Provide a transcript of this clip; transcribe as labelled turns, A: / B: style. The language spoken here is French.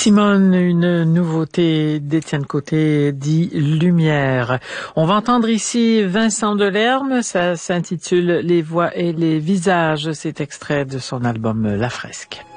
A: Simone, une nouveauté d'Étienne Côté dit Lumière. On va entendre ici Vincent Delerme, ça s'intitule Les voix et les visages, c'est extrait de son album La Fresque.